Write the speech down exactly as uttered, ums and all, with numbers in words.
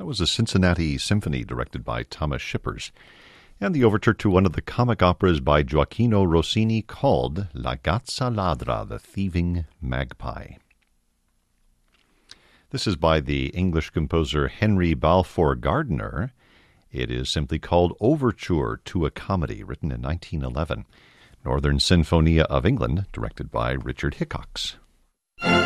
That was a Cincinnati Symphony directed by Thomas Shippers, and the overture to one of the comic operas by Gioacchino Rossini called La Gazza Ladra, the Thieving Magpie. This is by the English composer Henry Balfour Gardiner. It is simply called Overture to a Comedy, written in nineteen eleven. Northern Sinfonia of England, directed by Richard Hickox.